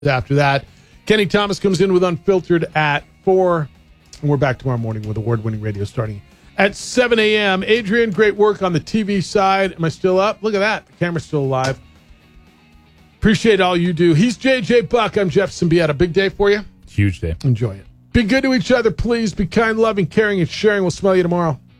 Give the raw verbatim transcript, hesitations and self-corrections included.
After that, Kenny Thomas comes in with Unfiltered at four. And we're back tomorrow morning with award-winning radio starting at seven a.m. Adrian, great work on the T V side. Am I still up? Look at that. The camera's still alive. Appreciate all you do. He's J J Buck. I'm Jeff Symbieta. Big day for you. Huge day. Enjoy it. Be good to each other, please. Be kind, loving, caring, and sharing. We'll smell you tomorrow.